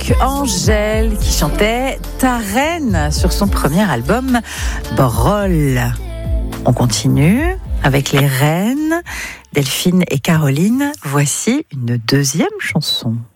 avec Angèle qui chantait Ta Reine sur son premier album Brol. On continue avec les reines, Delphine et Caroline. Voici une deuxième chanson.